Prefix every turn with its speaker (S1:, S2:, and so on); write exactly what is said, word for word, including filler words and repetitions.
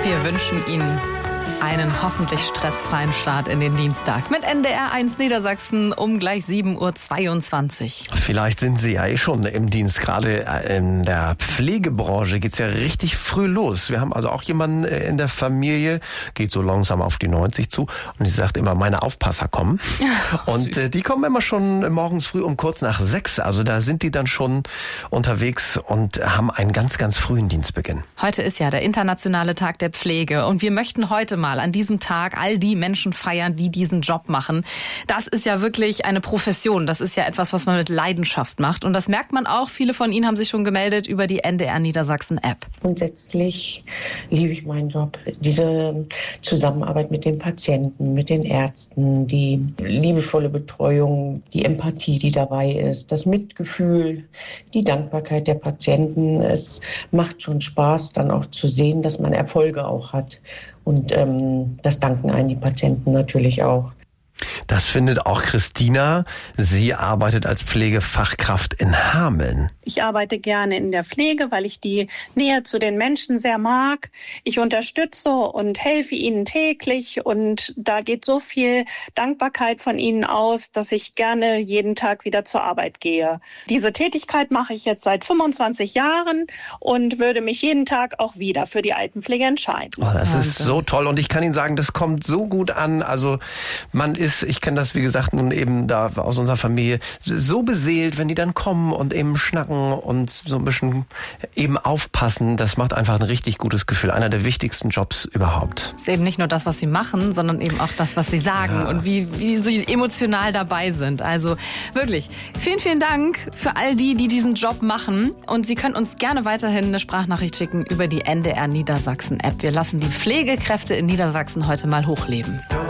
S1: Wir wünschen Ihnen einen hoffentlich stressfreien Start in den Dienstag mit N D R eins Niedersachsen um gleich sieben Uhr zweiundzwanzig.
S2: Vielleicht sind Sie ja eh schon im Dienst. Gerade in der Pflegebranche geht's ja richtig früh los. Wir haben also auch jemanden in der Familie, geht so langsam auf die neunzig zu und sie sagt immer, meine Aufpasser kommen. Oh, und äh, die kommen immer schon morgens früh um kurz nach sechs. Also da sind die dann schon unterwegs und haben einen ganz, ganz frühen Dienstbeginn.
S1: Heute ist ja der internationale Tag der Pflege und wir möchten heute mal an diesem Tag all die Menschen feiern, die diesen Job machen. Das ist ja wirklich eine Profession. Das ist ja etwas, was man mit Leidenschaft macht. Und das merkt man auch. Viele von Ihnen haben sich schon gemeldet über die N D R Niedersachsen App.
S3: Grundsätzlich liebe ich meinen Job. Diese Zusammenarbeit mit den Patienten, mit den Ärzten, die liebevolle Betreuung, die Empathie, die dabei ist, das Mitgefühl, die Dankbarkeit der Patienten. Es macht schon Spaß, dann auch zu sehen, dass man Erfolge auch hat. Und ähm, das danken einen die Patienten natürlich auch.
S2: Das findet auch Christina. Sie arbeitet als Pflegefachkraft in Hameln.
S4: Ich arbeite gerne in der Pflege, weil ich die Nähe zu den Menschen sehr mag. Ich unterstütze und helfe ihnen täglich und da geht so viel Dankbarkeit von ihnen aus, dass ich gerne jeden Tag wieder zur Arbeit gehe. Diese Tätigkeit mache ich jetzt seit fünfundzwanzig Jahren und würde mich jeden Tag auch wieder für die Altenpflege entscheiden.
S2: Oh, das ist so toll und ich kann Ihnen sagen, das kommt so gut an. Also man ist, ich kenne das wie gesagt nun eben da aus unserer Familie, so beseelt, wenn die dann kommen und eben schnacken und so ein bisschen eben aufpassen. Das macht einfach ein richtig gutes Gefühl. Einer der wichtigsten Jobs überhaupt.
S1: Es ist eben nicht nur das, was sie machen, sondern eben auch das, was sie sagen ja. und wie, wie sie emotional dabei sind. Also wirklich, vielen, vielen Dank für all die, die diesen Job machen. Und Sie können uns gerne weiterhin eine Sprachnachricht schicken über die N D R Niedersachsen App. Wir lassen die Pflegekräfte in Niedersachsen heute mal hochleben.